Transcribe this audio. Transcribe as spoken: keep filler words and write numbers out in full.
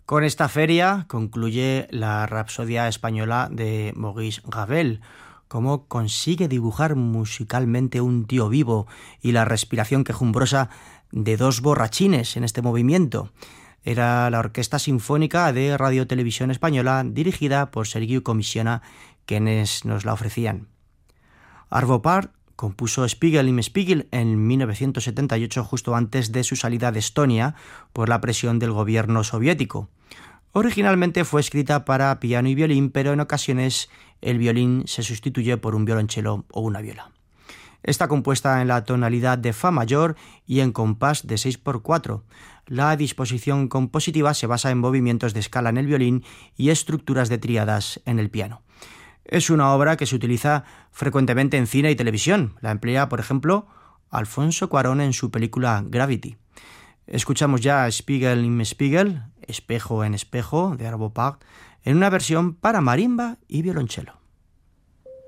Con esta feria concluye la Rapsodia española de Maurice Ravel. Cómo consigue dibujar musicalmente un tío vivo y la respiración quejumbrosa de dos borrachines en este movimiento. Era la Orquesta Sinfónica de Radio Televisión Española, dirigida por Sergiu Comissiona, quienes nos la ofrecían. Arvo Pärt compuso Spiegel im Spiegel en mil novecientos setenta y ocho, justo antes de su salida de Estonia por la presión del gobierno soviético. Originalmente fue escrita para piano y violín, pero en ocasiones el violín se sustituye por un violonchelo o una viola. Está compuesta en la tonalidad de Fa mayor y en compás de seis por cuatro. La disposición compositiva se basa en movimientos de escala en el violín y estructuras de tríadas en el piano. Es una obra que se utiliza frecuentemente en cine y televisión. La emplea, por ejemplo, Alfonso Cuarón en su película Gravity. Escuchamos ya Spiegel im Spiegel, Espejo en Espejo, de Arvo Pärt, en una versión para marimba y violonchelo.